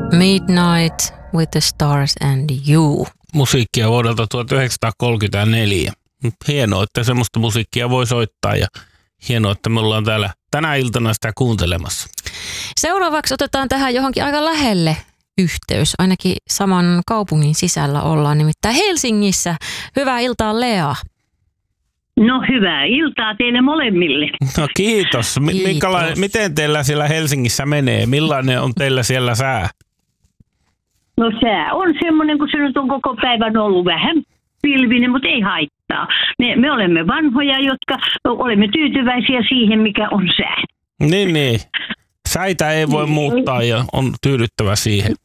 Midnight with the Stars and You. Musiikkia vuodelta 1934. Hienoa, että semmoista musiikkia voi soittaa ja hienoa, että me ollaan täällä tänä iltana sitä kuuntelemassa. Seuraavaksi otetaan tähän johonkin aika lähelle yhteys. Ainakin saman kaupungin sisällä ollaan, nimittäin Helsingissä. Hyvää iltaa, Lea. No hyvää iltaa teille molemmille. No kiitos. Miten teillä siellä Helsingissä menee? Millainen on teillä siellä sää? No sää on semmoinen, kun se nyt on koko päivän ollut vähän pilvinen, mutta ei haittaa. Me olemme vanhoja, jotka olemme tyytyväisiä siihen, mikä on sää. Niin. Säitä ei voi muuttaa ja on tyydyttävä siihen.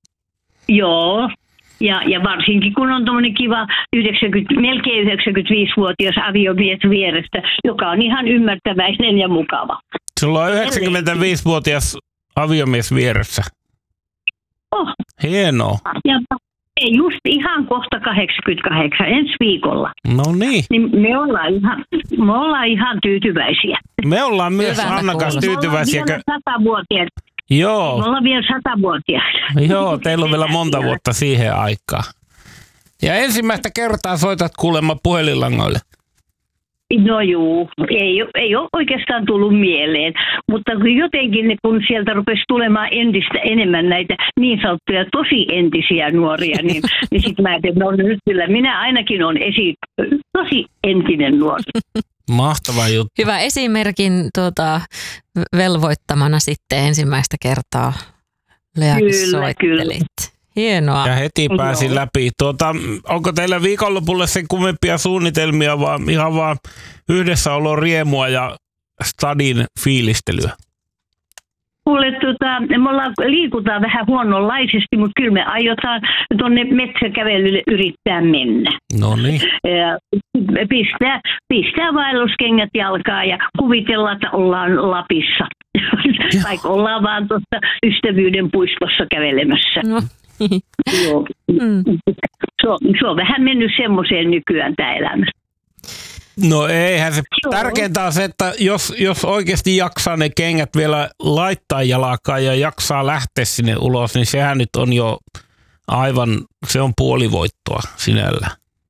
Joo. Ja varsinkin kun on tuommoinen kiva melkein 95-vuotias aviomies vierestä, joka on ihan ymmärtäväinen ja mukava. Sulla on 95-vuotias aviomies vieressä. Oh. Hienoa. Ja just ihan kohta 88 ensi viikolla. No niin. Me ollaan ihan tyytyväisiä. Me ollaan myös Annan kanssa tyytyväisiä. Me ollaan vielä 100-vuotiaita. Joo. Me ollaan vielä 100-vuotiaita. Joo, teillä on vielä monta vuotta siihen aikaan. Ja ensimmäistä kertaa soitat kuulemma puhelinlangoille. No juu, ei ole oikeastaan tullut mieleen, mutta jotenkin kun sieltä rupesi tulemaan entistä enemmän näitä niin sanottuja tosi entisiä nuoria, niin sitten mä ajattelin, että no nyt kyllä minä ainakin olen tosi entinen nuori. Mahtava juttu. Hyvä esimerkin velvoittamana sitten ensimmäistä kertaa Leakin soittelit. Kyllä. Hienoa. Ja heti pääsi läpi. Onko teillä viikonlopulle sen kummempia suunnitelmia, vaan ihan vaan yhdessäolo riemua ja stadin fiilistelyä? Kuule, me liikutaan vähän huononlaisesti, mutta kyllä me aiotaan tuonne metsäkävelylle yrittää mennä. No niin. Pistää vaelluskengät jalkaan ja kuvitella, että ollaan Lapissa. Tai ollaan vaan tuossa Ystävyyden puistossa kävelemässä. No. Joo. Se on vähän mennyt semmoiseen nykyään tämä elämä. No eihän se. Tärkeintä on se, että jos oikeasti jaksaa ne kengät vielä laittaa jalkaan ja jaksaa lähteä sinne ulos, niin sehän nyt on jo aivan, se on puolivoittoa sinällä.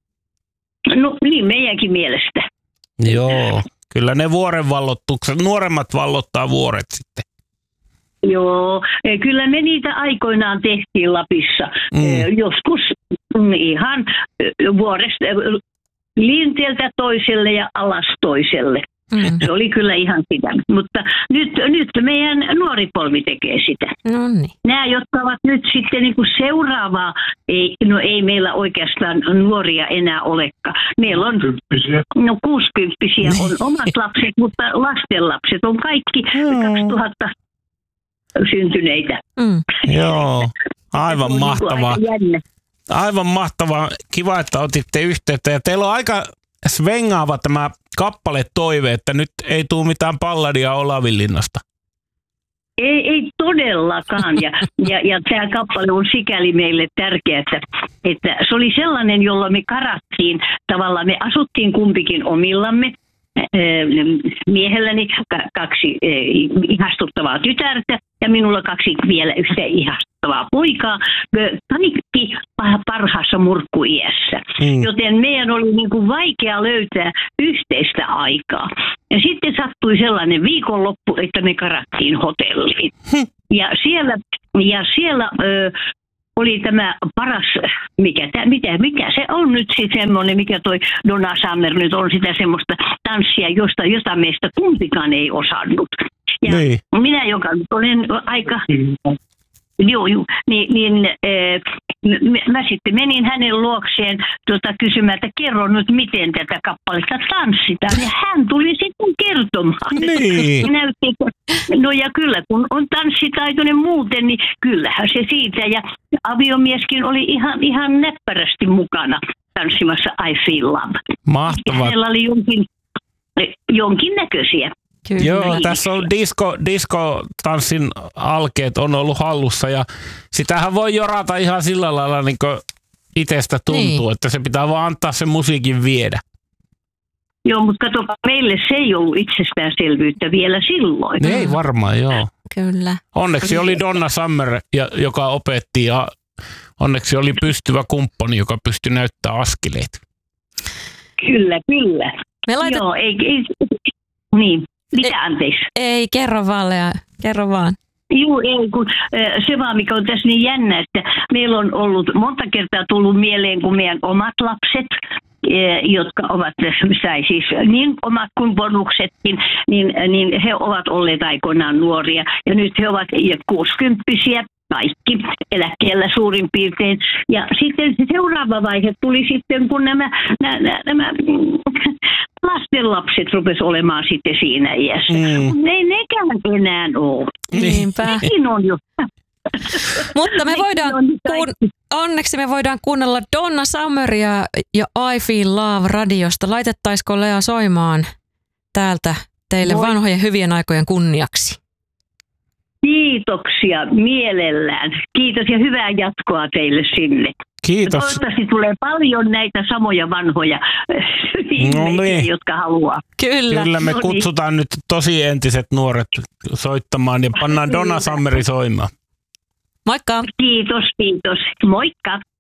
No niin, meidänkin mielestä. Joo, kyllä ne vuorenvallotukset, nuoremmat vallottaa vuoret sitten. Joo, kyllä me niitä aikoinaan tehtiin Lapissa. Joskus ihan vuoresta linteeltä toiselle ja alas toiselle. Se oli kyllä ihan sitä. Mutta nyt meidän nuori polvi tekee sitä. Noniin. Nämä, jotka ovat nyt sitten niin kuin seuraavaa, ei meillä oikeastaan nuoria enää olekaan. Meillä on 60-vuotiaita on omat lapset, mutta lastenlapset on kaikki 2000 syntyneitä. Joo, aivan mahtavaa. Aivan mahtavaa. Kiva, että otitte yhteyttä. Ja teillä on aika svengaava tämä kappaletoive, että nyt ei tule mitään palladia Olavinlinnasta. Ei todellakaan. Ja tämä kappale on sikäli meille tärkeä, että se oli sellainen, jolla me karattiin. Tavallaan me asuttiin kumpikin omillamme. Miehelläni 2 ihastuttavaa tytärtä ja minulla 2 vielä yhtä ihastuttavaa poikaa. Kaikki parhaassa murkkuiässä. Joten meidän oli niin kuin vaikea löytää yhteistä aikaa. Ja sitten sattui sellainen viikonloppu, että me karattiin hotelliin. Ja siellä oli tämä paras, mikä se on nyt sitten semmoinen, mikä toi Donna Summer nyt on sitä semmoista tanssia, jota meistä kumpikaan ei osannut. Ja niin. Minä, joka olen aika, mä sitten menin hänen luokseen kysymään, että kerro nyt miten tätä kappaletta tanssitaan. Ja hän tuli sitten kertomaan. Niin. No ja kyllä, kun on tanssitaitoinen muuten, niin kyllähän se siitä. Ja aviomieskin oli ihan näppärästi mukana tanssimassa I Feel Love. Mahtavaa. Hänellä oli jonkinnäköisiä. Kyllä. Joo, tässä on diskotanssin alkeet on ollut hallussa ja sitähän voi jorata ihan sillä lailla niin kuin itsestä tuntuu, että se pitää vaan antaa sen musiikin viedä. Joo, mutta kato, meille se ei ollut itsestäänselvyyttä vielä silloin. Ei varmaan, joo. Kyllä. Onneksi oli Donna Summer, joka opetti, ja onneksi oli pystyvä kumppani, joka pystyi näyttämään askeleet. Kyllä. Joo, niin. Mitä anteeksi? Ei, kerro vaan, Lea. Kerro vaan. Joo, ei, kun se vaan, mikä on tässä niin jännä, että meillä on ollut monta kertaa tullut mieleen, kun meidän omat lapset, jotka ovat, siis niin omat kuin bonuksetkin, niin he ovat olleet aikoinaan nuoria. Ja nyt he ovat 60-vuotiaita, kaikki eläkkeellä suurin piirtein. Ja sitten se seuraava vaihe tuli sitten, kun nämä lastenlapset rupesi olemaan sitten siinä iässä. Ei nekään enää ole. Niinpä. Nekin on jo. Mutta onneksi me voidaan kuunnella Donna Summeria ja I Feel Love radiosta. Laitettaisiko Lea soimaan täältä teille vanhojen hyvien aikojen kunniaksi? Kiitoksia mielellään. Kiitos ja hyvää jatkoa teille sinne. Kiitos. Toivottavasti tulee paljon näitä samoja vanhoja ihmisiä, jotka haluaa. Kyllä me kutsutaan nyt tosi entiset nuoret soittamaan ja pannaan Donna Summeri soimaan. Moikka. Kiitos. Moikka.